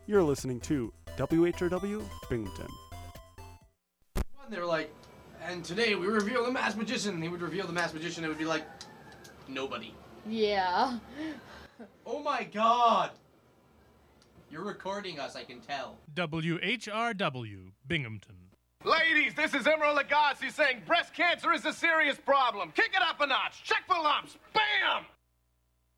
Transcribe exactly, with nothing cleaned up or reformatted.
You're listening to W H R W Binghamton. And they were like, and today we reveal the masked magician. And he would reveal the masked magician. It would be like, nobody. Yeah. Oh my god! You're recording us, I can tell. W H R W Binghamton. Ladies, this is Emerald Lagasse saying breast cancer is a serious problem. Kick it up a notch. Check for lumps. Bam!